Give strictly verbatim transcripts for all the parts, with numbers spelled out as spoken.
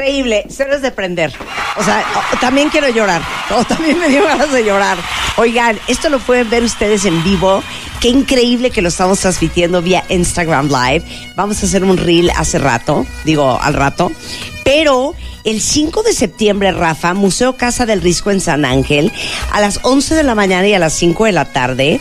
Increíble, cero es de prender. O sea, o, también quiero llorar. O también me dio ganas de llorar. Oigan, esto lo pueden ver ustedes en vivo. Qué increíble que lo estamos transmitiendo vía Instagram Live. Vamos a hacer un reel hace rato, digo, al rato. Pero el cinco de septiembre, Rafa, Museo Casa del Risco en San Ángel, a las once de la mañana y a las cinco de la tarde,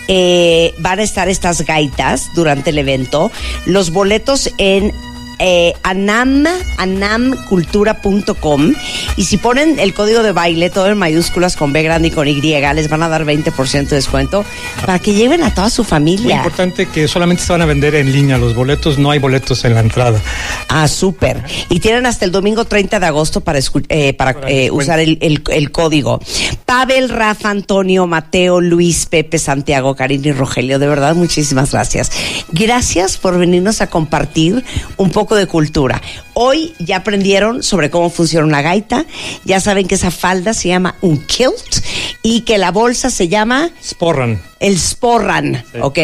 eh, van a estar estas gaitas durante el evento. Los boletos en Eh, anam, anamcultura punto com, y si ponen el código de baile todo en mayúsculas con B grande y con Y, les van a dar veinte por ciento de descuento para que lleven a toda su familia. Muy importante que solamente se van a vender en línea los boletos, no hay boletos en la entrada. Ah, súper. Y tienen hasta el domingo treinta de agosto para, escu- eh, para, para eh, usar el, el, el código. Pavel, Rafa, Antonio, Mateo, Luis, Pepe, Santiago, Karina y Rogelio, de verdad, muchísimas gracias. Gracias por venirnos a compartir un poco de cultura. Hoy ya aprendieron sobre cómo funciona una gaita, ya saben que esa falda se llama un kilt y que la bolsa se llama Sporran. El sporran, sí. ¿Ok?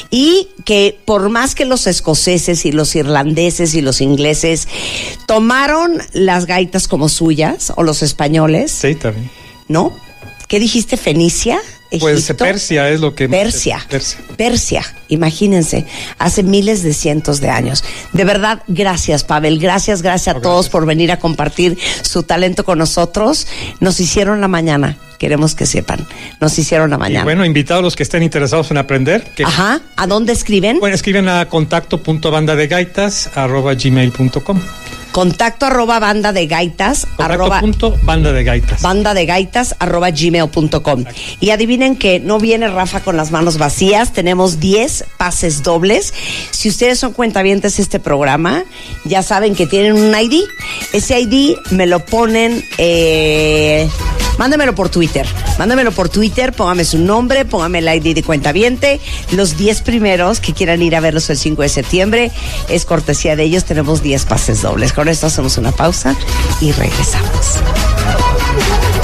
Y que por más que los escoceses y los irlandeses y los ingleses tomaron las gaitas como suyas, o los españoles. Sí, también. ¿No? ¿Qué dijiste? ¿Fenicia? ¿Egipto? Pues Persia es lo que... Persia. Persia. Persia, imagínense, hace miles de cientos de años. De verdad, gracias, Pavel. Gracias, gracias a oh, todos gracias. por venir a compartir su talento con nosotros. Nos hicieron la mañana. Queremos que sepan. Nos hicieron la mañana. Y bueno, invitados los que estén interesados en aprender. Que, Ajá. ¿A dónde escriben? Bueno, escriben a contacto punto banda de gaitas arroba gmail punto com. Contacto arroba banda de gaitas Contacto arroba punto banda de gaitas banda de gaitas arroba gmail punto com. Y adivinen que no viene Rafa con las manos vacías. Tenemos diez pases dobles. Si ustedes son cuentavientes de este programa, ya saben que tienen un I D. Ese I D me lo ponen, eh, mándemelo por Twitter. Mándemelo por Twitter, póngame su nombre, póngame el I D de cuentaviente. Los diez primeros que quieran ir a verlos el cinco de septiembre, es cortesía de ellos. Tenemos diez pases dobles. Con esto hacemos una pausa y regresamos.